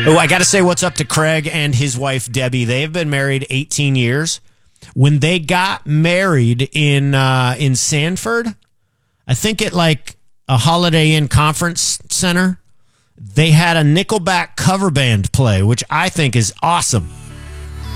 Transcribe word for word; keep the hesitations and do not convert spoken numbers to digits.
Oh, I got to say what's up to Craig and his wife, Debbie. They have been married eighteen years. When they got married in uh, in Sanford, I think at like a Holiday Inn Conference Center, they had a Nickelback cover band play, which I think is awesome.